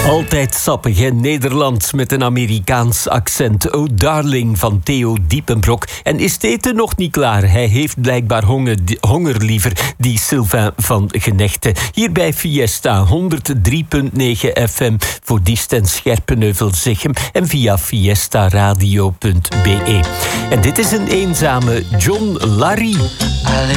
Altijd sappig, hè? Nederlands met een Amerikaans accent. Oh darling van Theo Diepenbrok. En is het eten nog niet klaar? Hij heeft blijkbaar honger liever, die Sylvain van Genechte. Hier bij Fiesta, 103.9 FM voor Diest en Scherpenheuvel-Zichem en via fiestaradio.be. En dit is een eenzame John Larry. Allez